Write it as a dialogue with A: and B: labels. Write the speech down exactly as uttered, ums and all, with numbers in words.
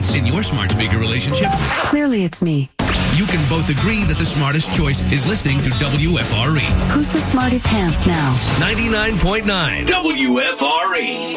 A: pants in your smart speaker relationship?
B: Clearly it's me.
A: You can both agree that the smartest choice is listening to W F R E.
B: Who's the smarty pants now?
A: ninety-nine point nine W F R E.